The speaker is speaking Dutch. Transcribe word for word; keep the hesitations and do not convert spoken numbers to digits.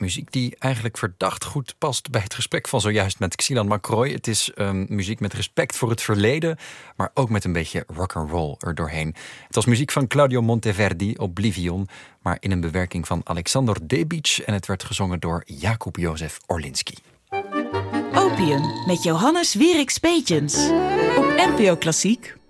muziek die eigenlijk verdacht goed past bij het gesprek van zojuist met Xilan Macroy. Het is um, muziek met respect voor het verleden, maar ook met een beetje rock'n'roll er doorheen. Het was muziek van Claudio Monteverdi, Oblivion, maar in een bewerking van Alexander Debic en het werd gezongen door Jakub Jozef Orlinski. Opium met Johannes Wierik Speetjens op N P O Klassiek.